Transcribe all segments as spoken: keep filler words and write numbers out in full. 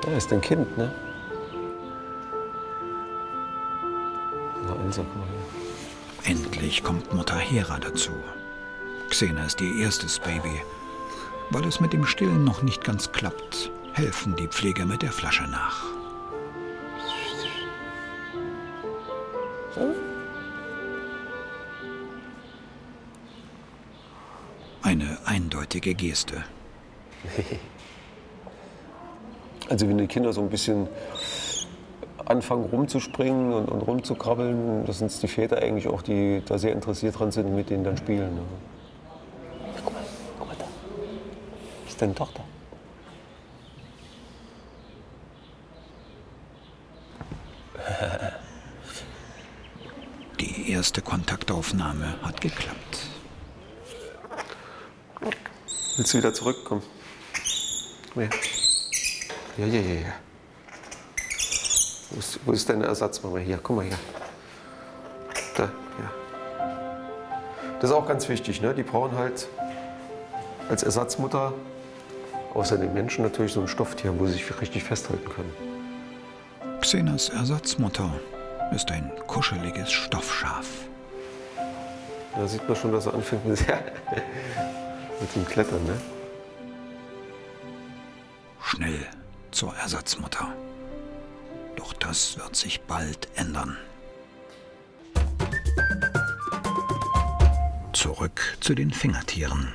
Ja, ist ein Kind, ne? Ja, Elsa, guck mal her. Endlich kommt Mutter Hera dazu. Xena ist ihr erstes Baby. Weil es mit dem Stillen noch nicht ganz klappt, helfen die Pfleger mit der Flasche nach. Eine eindeutige Geste. Also wenn die Kinder so ein bisschen anfangen rumzuspringen und, und rumzukrabbeln, das sind die Väter eigentlich auch, die da sehr interessiert dran sind, mit denen dann spielen. Ne? Guck mal, guck mal da. Das ist deine Tochter. Die erste Kontaktaufnahme hat geklappt. Willst du wieder zurückkommen? Komm her. Ja, ja, ja, ja. Wo ist, wo ist deine Ersatzmama? Hier, guck mal hier. Da, ja. Das ist auch ganz wichtig, ne? Die brauchen halt als Ersatzmutter, außer den Menschen natürlich, so ein Stofftier, wo sie sich richtig festhalten können. Xenas Ersatzmutter ist ein kuscheliges Stoffschaf. Da sieht man schon, dass er anfängt mit, mit dem Klettern, ne? Schnell zur Ersatzmutter. Doch das wird sich bald ändern. Zurück zu den Fingertieren.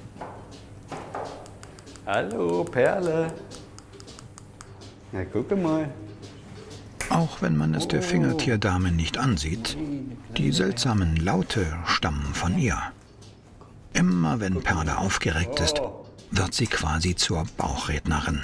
Hallo, Perle. Na, gucke mal. Auch wenn man es der Fingertierdame nicht ansieht, die seltsamen Laute stammen von ihr. Immer wenn Perle aufgeregt ist, wird sie quasi zur Bauchrednerin.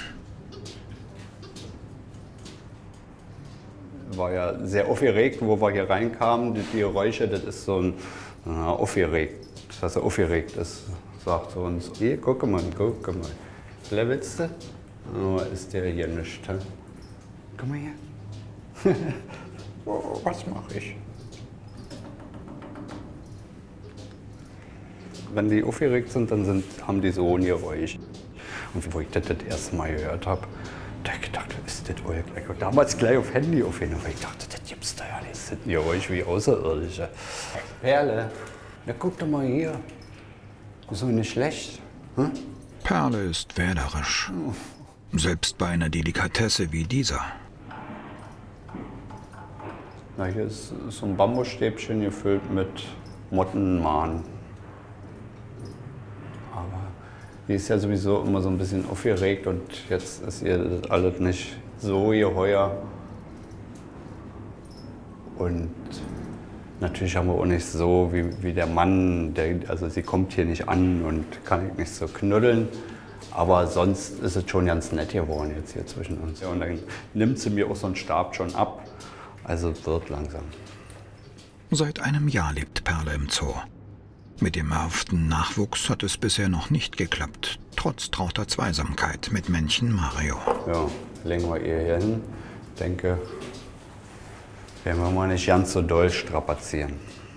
War ja sehr aufgeregt, wo wir hier reinkamen. Die, die Geräusche, das ist so ein na, aufgeregt, dass er aufgeregt ist, sagt er uns. Hier, guck mal, guck mal. Levelst du? Oh, ist der hier nicht. He? Guck mal hier. Oh, was mache ich? Wenn die aufgeregt sind, dann sind, haben die so ein Geräusch. Und wo ich das das erste Mal gehört habe, da habe ich gedacht, was ist das wohl? Ich habe damals gleich auf Handy aufgenommen, weil ich dachte, das gibt's da ja nicht. Das ist ein Geräusch wie Außerirdische. Perle, na guck doch mal hier. Ist doch nicht schlecht. Hm? Perle ist wählerisch. Selbst bei einer Delikatesse wie dieser. Na, hier ist so ein Bambusstäbchen gefüllt mit Mottenmahn. Aber die ist ja sowieso immer so ein bisschen aufgeregt und jetzt ist ihr das alles nicht so geheuer. Und natürlich haben wir auch nicht so wie, wie der Mann, der, also sie kommt hier nicht an und kann nicht so knuddeln. Aber sonst ist es schon ganz nett geworden jetzt hier zwischen uns. Ja, und dann nimmt sie mir auch so einen Stab schon ab. Also wird langsam. Seit einem Jahr lebt Perle im Zoo. Mit dem erhofften Nachwuchs hat es bisher noch nicht geklappt, trotz trauter Zweisamkeit mit Männchen Mario. Ja, legen wir ihr hier hin. Denke, werden wir mal nicht ganz so doll strapazieren.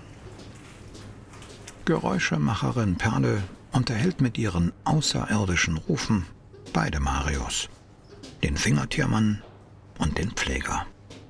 Geräuschemacherin Perle unterhält mit ihren außerirdischen Rufen beide Marios. Den Fingertiermann und den Pfleger.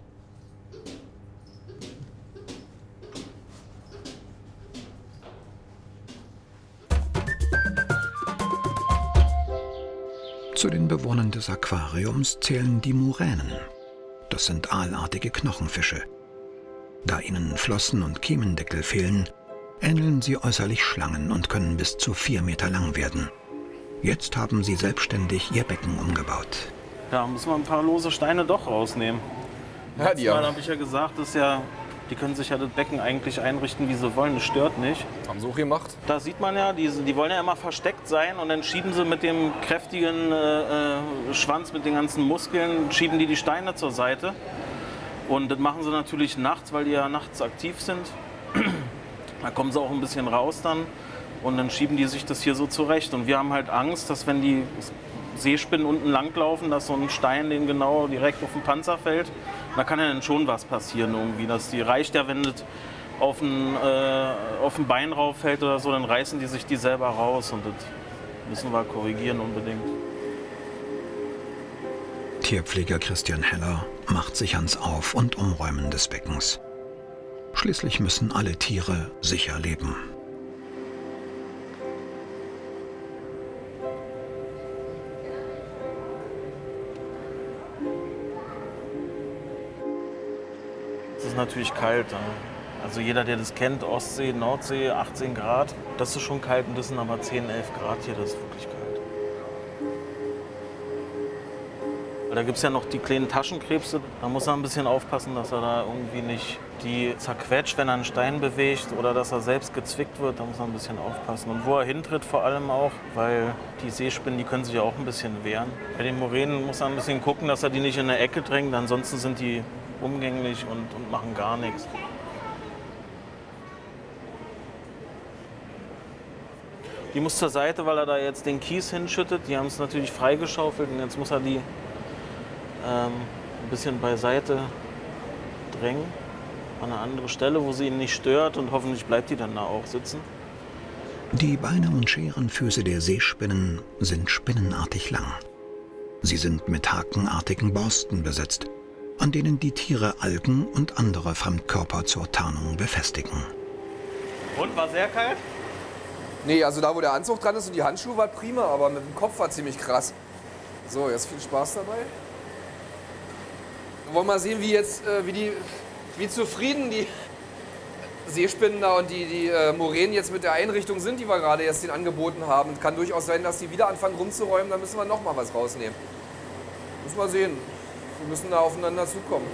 Zu den Bewohnern des Aquariums zählen die Muränen. Das sind aalartige Knochenfische. Da ihnen Flossen und Kiemendeckel fehlen, ähneln sie äußerlich Schlangen und können bis zu vier Meter lang werden. Jetzt haben sie selbstständig ihr Becken umgebaut. Da müssen wir ein paar lose Steine doch rausnehmen. Ja, die Mal habe ich ja gesagt, dass ja, die können sich ja das Becken eigentlich einrichten, wie sie wollen. Das stört nicht. Haben sie auch gemacht. Da sieht man ja, die, die wollen ja immer versteckt sein und dann schieben sie mit dem kräftigen äh, Schwanz, mit den ganzen Muskeln, schieben die die Steine zur Seite. Und das machen sie natürlich nachts, weil die ja nachts aktiv sind. Da kommen sie auch ein bisschen raus dann und dann schieben die sich das hier so zurecht. Und wir haben halt Angst, dass wenn die Seespinnen unten langlaufen, dass so ein Stein denen genau direkt auf den Panzer fällt. Da kann ja dann schon was passieren irgendwie. Dass die reicht ja, wenn das auf ein, äh, auf ein Bein rauf fällt oder so, dann reißen die sich die selber raus. Und das müssen wir korrigieren unbedingt. Tierpfleger Christian Heller macht sich ans Auf- und Umräumen des Beckens. Schließlich müssen alle Tiere sicher leben. Es ist natürlich kalt. Also jeder, der das kennt, Ostsee, Nordsee, achtzehn Grad, das ist schon kalt und das sind aber zehn, elf Grad hier, das ist wirklich kalt. Da gibt es ja noch die kleinen Taschenkrebse, da muss er ein bisschen aufpassen, dass er da irgendwie nicht die zerquetscht, wenn er einen Stein bewegt oder dass er selbst gezwickt wird, da muss er ein bisschen aufpassen. Und wo er hintritt vor allem auch, weil die Seespinnen, die können sich ja auch ein bisschen wehren. Bei den Muränen muss er ein bisschen gucken, dass er die nicht in eine Ecke drängt, ansonsten sind die umgänglich und, und machen gar nichts. Die muss zur Seite, weil er da jetzt den Kies hinschüttet. Die haben es natürlich freigeschaufelt und jetzt muss er die ähm, ein bisschen beiseite drängen. An eine andere Stelle, wo sie ihn nicht stört und hoffentlich bleibt die dann da auch sitzen. Die Beine und Scherenfüße der Seespinnen sind spinnenartig lang. Sie sind mit hakenartigen Borsten besetzt, an denen die Tiere Algen und andere Fremdkörper zur Tarnung befestigen. Und, war sehr kalt? Nee, also da, wo der Anzug dran ist und die Handschuhe, war prima, aber mit dem Kopf war ziemlich krass. So, jetzt viel Spaß dabei. Wir wollen mal sehen, wie jetzt, äh, wie die, wie zufrieden die Seespinnen da und die, die äh, Muränen jetzt mit der Einrichtung sind, die wir gerade jetzt denen angeboten haben. Es kann durchaus sein, dass die wieder anfangen rumzuräumen, dann müssen wir noch mal was rausnehmen. Müssen wir sehen. Wir müssen da aufeinander zukommen.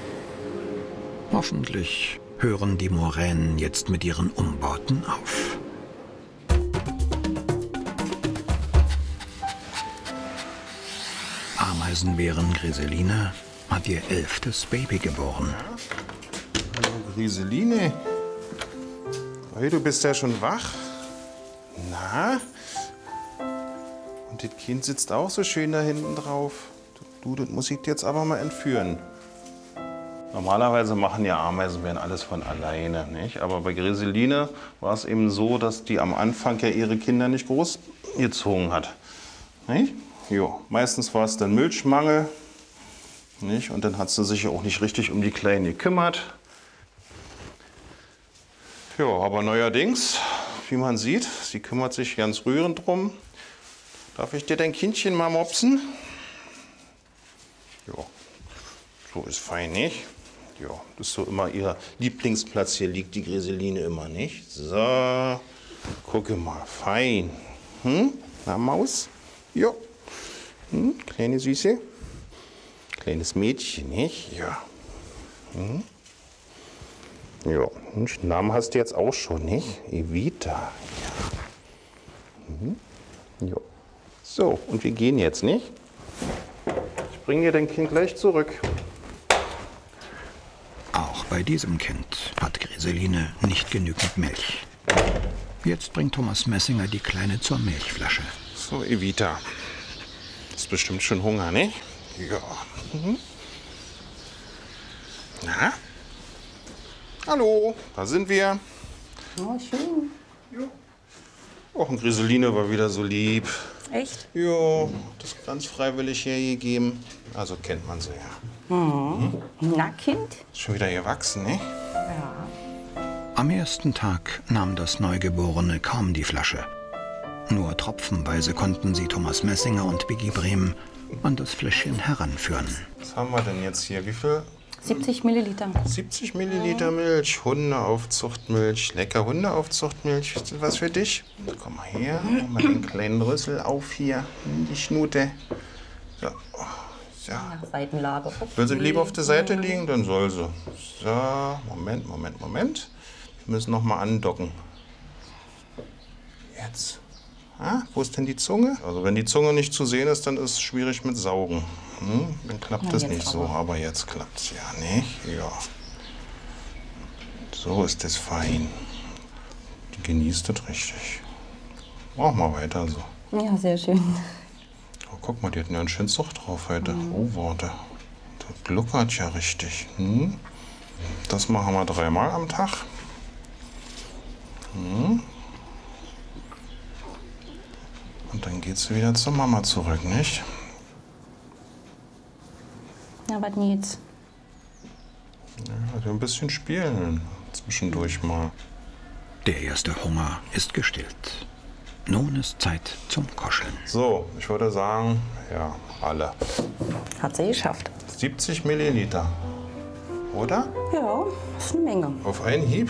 Hoffentlich hören die Muränen jetzt mit ihren Umbauten auf. Ameisenbären Griseline hat ihr elftes Baby geboren. Hallo Griseline. Hey, du bist ja schon wach. Na? Und das Kind sitzt auch so schön da hinten drauf. Du, das muss ich dir jetzt aber mal entführen. Normalerweise machen ja Ameisenbären alles von alleine, nicht? Aber bei Griseline war es eben so, dass die am Anfang ja ihre Kinder nicht großgezogen hat. Nicht? Jo, meistens war es dann Milchmangel, nicht? Und dann hat sie sich ja auch nicht richtig um die Kleinen gekümmert. Ja, aber neuerdings, wie man sieht, sie kümmert sich ganz rührend drum. Darf ich dir dein Kindchen mal mopsen? Ja, so ist fein, nicht? Ja, das ist so immer ihr Lieblingsplatz. Hier liegt die Griseline immer, nicht? So, gucke mal, fein. Hm? Na, Maus? Ja. Hm? Kleine Süße? Kleines Mädchen, nicht? Ja. Hm? Ja, einen Namen hast du jetzt auch schon, nicht? Evita. Ja. Mhm. Ja. So, und wir gehen jetzt, nicht? Ich bringe dir dein Kind gleich zurück. Auch bei diesem Kind hat Griseline nicht genügend Milch. Jetzt bringt Thomas Messinger die Kleine zur Milchflasche. So, Evita. Hast bestimmt schon Hunger, nicht? Ja. Mhm. Na? Hallo, da sind wir. Oh, schön. Ja. Auch ein Griseline war wieder so lieb. Echt? Ja, das ganz freiwillig hergegeben. Also kennt man sie ja. Mhm. Na, Kind? Ist schon wieder gewachsen, ne? Ja. Am ersten Tag nahm das Neugeborene kaum die Flasche. Nur tropfenweise konnten sie Thomas Messinger und Biggie Brehm an das Fläschchen heranführen. Was haben wir denn jetzt hier? Wie viel? siebzig Milliliter. siebzig Milliliter Milch. Hundeaufzuchtmilch. Lecker Hundeaufzuchtmilch. Ist das was für dich? Komm mal her. Mach mal den kleinen Rüssel auf hier. In die Schnute. So. So. Nach Seitenlage. Okay. Will sie lieber auf der Seite liegen? Dann soll sie. So. Moment, Moment, Moment. Wir müssen noch mal andocken. Jetzt. Ah, wo ist denn die Zunge? Also wenn die Zunge nicht zu sehen ist, dann ist es schwierig mit Saugen. Hm? Dann klappt Ja, das jetzt nicht so, aber. aber jetzt klappt es ja, nicht? Ja. So ist es fein. Die genießt das richtig. Mach mal weiter so. Ja, sehr schön. Oh, guck mal, die hatten ja einen schönen Zucht drauf heute. Mhm. Oh, warte. Das gluckert ja richtig. Hm? Das machen wir dreimal am Tag. Hm? Und dann geht sie wieder zur Mama zurück, nicht? Ja, was denn jetzt? Ja, also ein bisschen spielen zwischendurch mal. Der erste Hunger ist gestillt. Nun ist Zeit zum Kuscheln. So, ich würde sagen, ja, alle. Hat sie geschafft. siebzig Milliliter. Oder? Ja, ist eine Menge. Auf einen Hieb.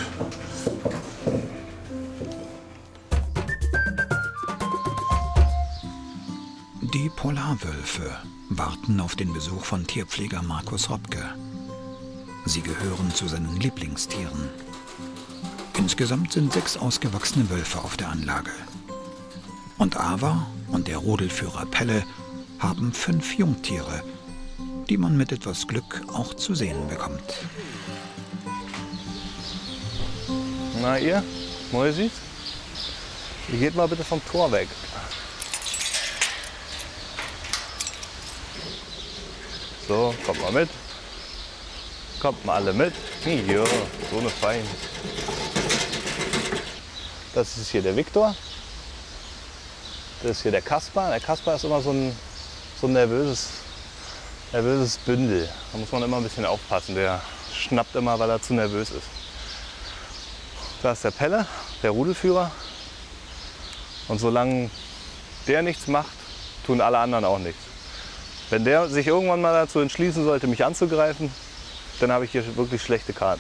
Die Polarwölfe warten auf den Besuch von Tierpfleger Markus Robke. Sie gehören zu seinen Lieblingstieren. Insgesamt sind sechs ausgewachsene Wölfe auf der Anlage. Und Ava und der Rudelführer Pelle haben fünf Jungtiere, die man mit etwas Glück auch zu sehen bekommt. Na ihr, Mäusis, ihr geht mal bitte vom Tor weg. So, kommt mal mit. Kommt mal alle mit. Ja, so eine Fein. Das ist hier der Viktor. Das ist hier der Kaspar. Der Kaspar ist immer so ein, so ein nervöses, nervöses Bündel. Da muss man immer ein bisschen aufpassen. Der schnappt immer, weil er zu nervös ist. Da ist der Pelle, der Rudelführer. Und solange der nichts macht, tun alle anderen auch nichts. Wenn der sich irgendwann mal dazu entschließen sollte, mich anzugreifen, dann habe ich hier wirklich schlechte Karten.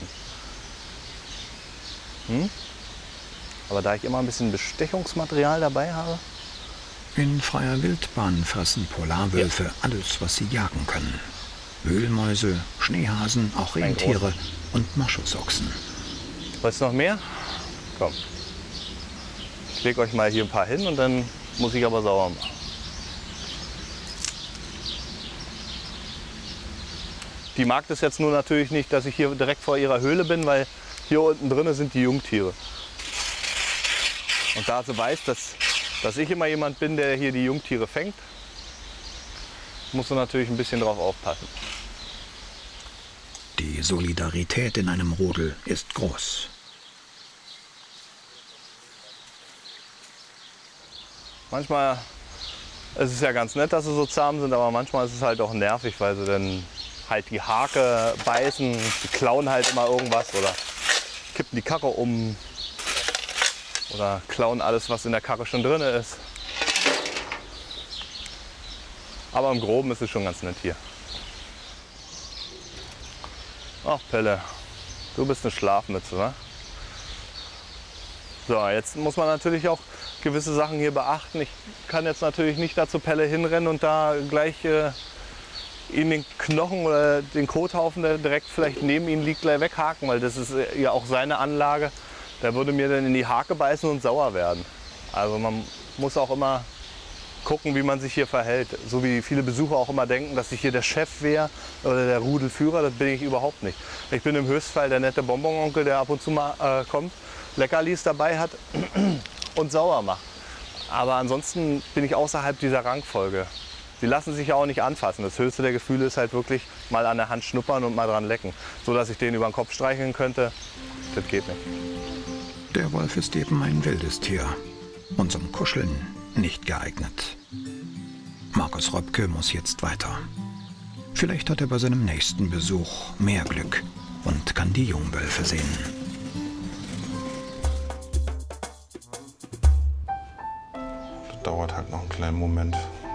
Hm? Aber da ich immer ein bisschen Bestechungsmaterial dabei habe. In freier Wildbahn fressen Polarwölfe ja alles, was sie jagen können. Wühlmäuse, Schneehasen, auch Rentiere und Moschusochsen. Wollt's noch mehr? Komm. Ich lege euch mal hier ein paar hin und dann muss ich aber sauber machen. Die mag das jetzt nur natürlich nicht, dass ich hier direkt vor ihrer Höhle bin, weil hier unten drin sind die Jungtiere. Und da sie weiß, dass, dass ich immer jemand bin, der hier die Jungtiere fängt, muss sie natürlich ein bisschen drauf aufpassen. Die Solidarität in einem Rudel ist groß. Manchmal ist es ja ganz nett, dass sie so zahm sind, aber manchmal ist es halt auch nervig, weil sie dann halt die Hake beißen, die klauen halt immer irgendwas oder kippen die Karre um oder klauen alles, was in der Karre schon drin ist. Aber im Groben ist es schon ganz nett hier. Ach Pelle, du bist eine Schlafmütze, wa? So, jetzt muss man natürlich auch gewisse Sachen hier beachten. Ich kann jetzt natürlich nicht da zur Pelle hinrennen und da gleich äh, ihn den Knochen oder den Kothaufen, der direkt vielleicht neben ihm liegt, gleich weghaken, weil das ist ja auch seine Anlage. Der würde mir dann in die Hake beißen und sauer werden. Also man muss auch immer gucken, wie man sich hier verhält. So wie viele Besucher auch immer denken, dass ich hier der Chef wäre oder der Rudelführer, das bin ich überhaupt nicht. Ich bin im Höchstfall der nette Bonbononkel, der ab und zu mal äh, kommt, Leckerlis dabei hat und sauer macht. Aber ansonsten bin ich außerhalb dieser Rangfolge. Sie lassen sich ja auch nicht anfassen. Das höchste der Gefühle ist halt wirklich mal an der Hand schnuppern und mal dran lecken. So dass ich den über den Kopf streicheln könnte, das geht nicht. Der Wolf ist eben ein wildes Tier und zum Kuscheln nicht geeignet. Markus Robke muss jetzt weiter. Vielleicht hat er bei seinem nächsten Besuch mehr Glück und kann die Jungwölfe sehen. Das dauert halt noch einen kleinen Moment.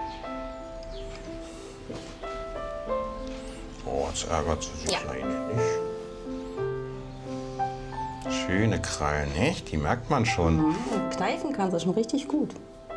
Oh, jetzt ärgert sie sich Ja. Kleine nicht. Schöne Krallen, nicht? Die merkt man schon. Mhm. Kneifen kann sie schon richtig gut.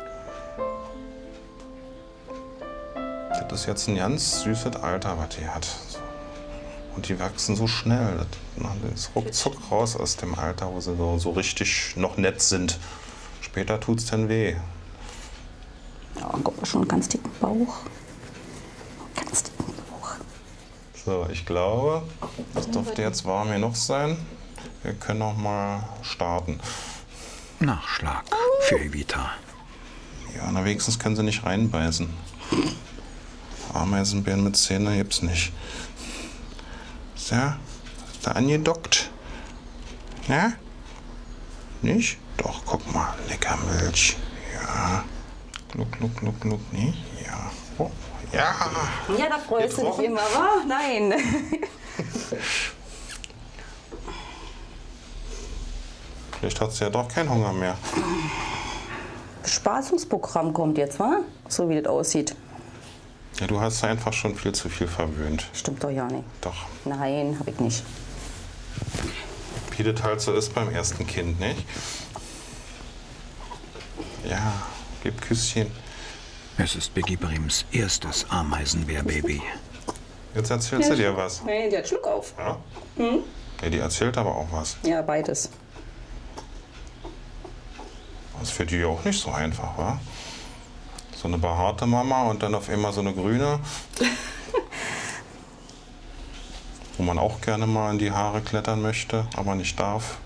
Das ist jetzt ein ganz süßes Alter, was die hat. Und die wachsen so schnell. Das ist ruckzuck raus aus dem Alter, wo sie so, so richtig noch nett sind. Später tut's dann weh. Ja, guck mal, schon einen ganz dicken Bauch. Ganz dicken Bauch. So, ich glaube, das dürfte jetzt warm genug sein. Wir können noch mal starten. Nachschlag für Evita. Ja, na wenigstens können sie nicht reinbeißen. Ameisenbären mit Zähnen gibt's nicht. So, ist da angedockt? Ja? Nicht? Doch, guck mal, lecker Milch. Ja. Gluck, gluck, gluck, gluck, nee? Ja. Oh, Ja. Ja, da freust du dich immer, wa? Nein. Vielleicht hat sie ja doch keinen Hunger mehr. Bespaßungsprogramm kommt jetzt, wa? So wie das aussieht. Ja, du hast einfach schon viel zu viel verwöhnt. Stimmt doch ja nicht. Doch. Nein, hab ich nicht. Wie das halt so ist beim ersten Kind, nicht? Ja, gib Küsschen. Es ist Biggie Brems erstes Ameisenbärbaby. Jetzt erzählst du dir was. Nein, der hat Schluck auf. Ja? Ja, die erzählt aber auch was. Ja, beides. Das ist für die auch nicht so einfach, wa? So eine behaarte Mama und dann auf einmal so eine grüne. Wo man auch gerne mal in die Haare klettern möchte, aber nicht darf.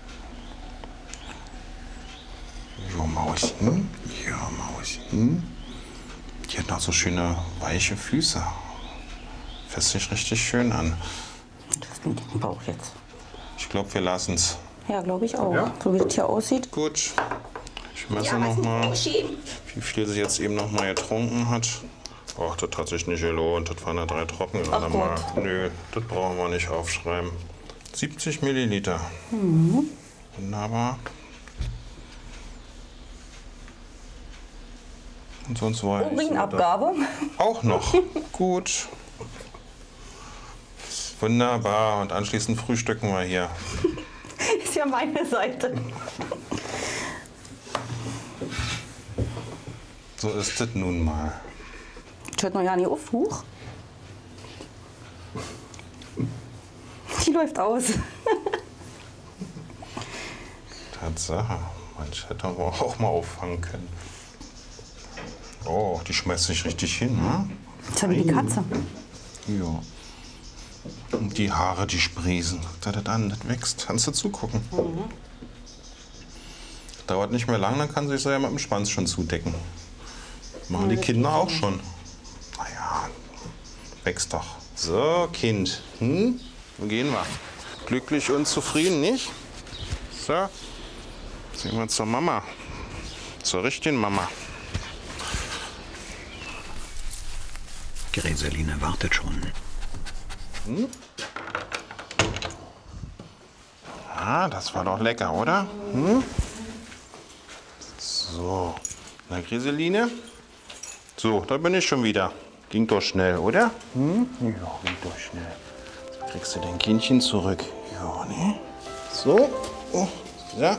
Ja, Mauschen. Ja, Mauschen. Die hat noch so schöne, weiche Füße. Fässt sich richtig schön an. Das ist ein dicken Bauch jetzt. Ich glaube, wir lassen es. Ja, glaube ich auch. Ja? So wie das hier aussieht. Gut. Ich messe noch mal, wie viel sie jetzt eben noch mal getrunken hat. Ach, das hat sich nicht gelohnt. Das waren ja drei Tropfen gerade mal. Nö, das brauchen wir nicht aufschreiben. siebzig Milliliter. Mhm. Wunderbar. Und sonst war ich Urinabgabe. auch noch. Gut. Wunderbar. Und anschließend frühstücken wir hier. Ist ja meine Seite. So ist es nun mal. Das hört noch ja nicht auf. Huch. Die läuft aus. Tatsache. Manch hätte aber auch mal auffangen können. Oh, die schmeißt sich richtig hin, ne? Das ist ja wie die Katze. Ja. Und die Haare, die sprießen. Guck dir das an, das wächst. Kannst du zugucken. Mhm. Dauert nicht mehr lang, dann kann sie sich ja mit dem Schwanz schon zudecken. Machen die Kinder auch schon. Naja, wächst doch. So, Kind. Hm? Wo gehen wir? Glücklich und zufrieden, nicht? So. Sehen wir zur Mama. Zur richtigen Mama. Gräseline wartet schon. Hm? Ah, das war doch lecker, oder? Hm? So. Na, Gräseline? So, da bin ich schon wieder. Ging doch schnell, oder? Hm? Ja, ging doch schnell. Jetzt kriegst du dein Kindchen zurück. Ja, ne? So. Oh, ja.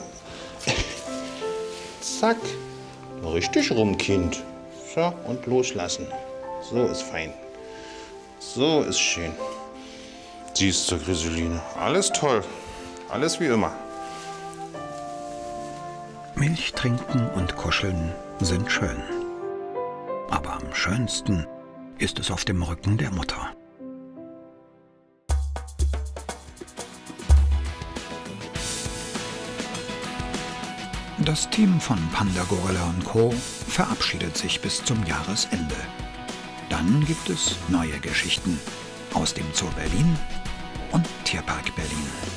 Zack. Richtig rum, Kind. So, und loslassen. So ist fein. So ist schön. Siehst du, Gräseline. Alles toll. Alles wie immer. Milch trinken und kuscheln sind schön. Aber am schönsten ist es auf dem Rücken der Mutter. Das Team von Panda Gorilla und Co. verabschiedet sich bis zum Jahresende. Dann gibt es neue Geschichten aus dem Zoo Berlin und Tierpark Berlin.